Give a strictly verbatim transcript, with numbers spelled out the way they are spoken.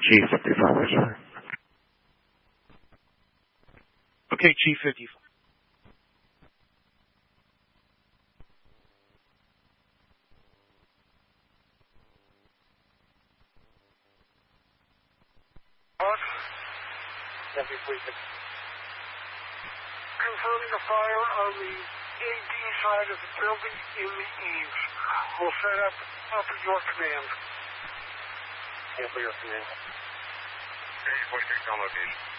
G fifty-five, sir. Okay, G fifty-five. Confirming the fire on the A D side of the building in the eaves. We'll set up up at your command. Yeah, for your command. eight point six on location.